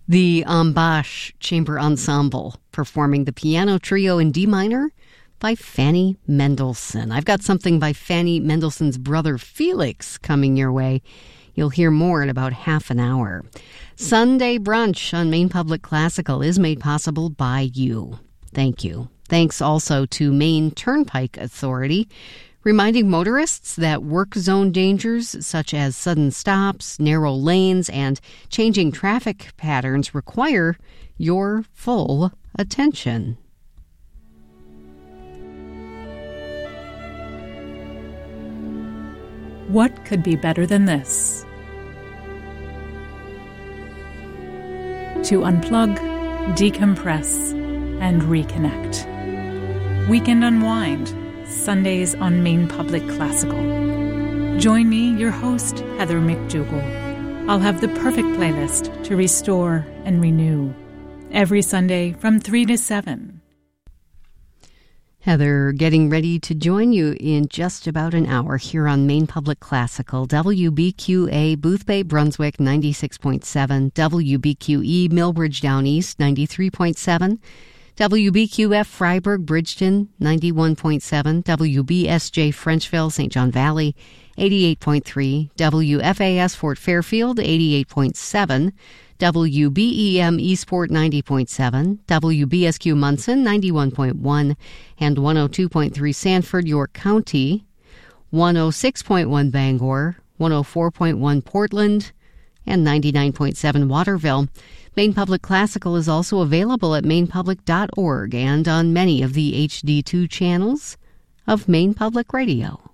The Ambash Chamber Ensemble performing the Piano Trio in D minor by Fanny Mendelssohn. I've got something by Fanny Mendelssohn's brother Felix coming your way. You'll hear more in about half an hour. Sunday Brunch on Maine Public Classical is made possible by you. Thank you. Thanks also to Maine Turnpike Authority, reminding motorists that work zone dangers such as sudden stops, narrow lanes, and changing traffic patterns require your full attention. What could be better than this? To unplug, decompress, and reconnect. Weekend Unwind, Sundays on Maine Public Classical. Join me, your host, Heather McDougall. I'll have the perfect playlist to restore and renew. Every Sunday from 3 to 7. Heather getting ready to join you in just about an hour here on Maine Public Classical, WBQA Boothbay, Brunswick 96.7, WBQE Millbridge Down East 93.7, WBQF Freiburg Bridgeton 91.7, WBSJ Frenchville St. John Valley 88.3, WFAS Fort Fairfield 88.7, WBEM Eastport 90.7, WBSQ Munson 91.1, and 102.3 Sanford, York County, 106.1 Bangor, 104.1 Portland, and 99.7 Waterville. Maine Public Classical is also available at mainepublic.org and on many of the HD2 channels of Maine Public Radio.